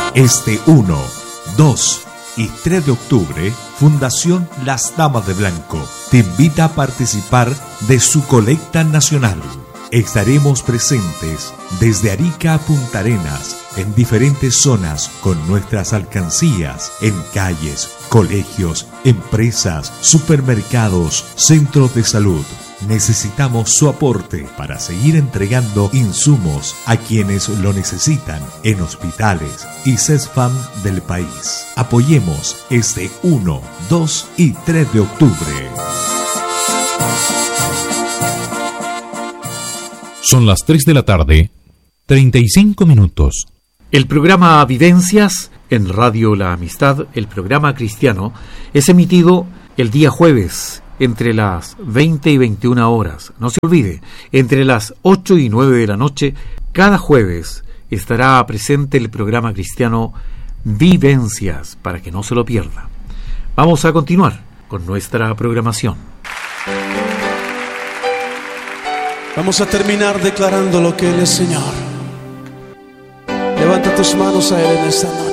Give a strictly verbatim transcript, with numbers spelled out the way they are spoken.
Este uno, dos y tres de octubre, Fundación Las Damas de Blanco te invita a participar de su colecta nacional. Estaremos presentes desde Arica a Punta Arenas, en diferentes zonas con nuestras alcancías, en calles, colegios, empresas, supermercados, centros de salud. Necesitamos su aporte para seguir entregando insumos a quienes lo necesitan en hospitales y CESFAM del país. Apoyemos este uno, dos y tres de octubre. Son las tres de la tarde, treinta y cinco minutos. El programa Vivencias en Radio La Amistad, el programa cristiano, es emitido el día jueves entre las veinte y veintiuna horas. No se olvide, entre las ocho y nueve de la noche, cada jueves estará presente el programa cristiano Vivencias, para que no se lo pierda. Vamos a continuar con nuestra programación. Vamos a terminar declarando lo que Él es Señor. Levanta tus manos a Él en esta noche.